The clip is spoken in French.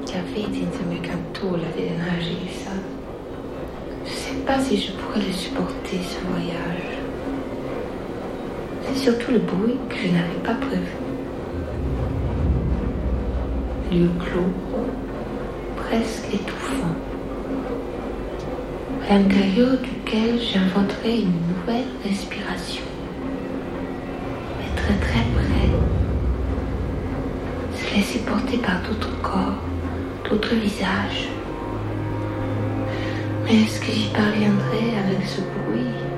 Jag vet inte om jag kan tåla vid den här resan. Je sais pas si je pourrais le supporter, ce voyage. C'est surtout le bruit que je n'avais pas prévu. Lieu clos, presque étouffant, à l'intérieur duquel j'inventerai une nouvelle respiration. Mais très très près, se laisser porter par d'autres corps, d'autres visages. Mais est-ce que j'y parviendrai avec ce bruit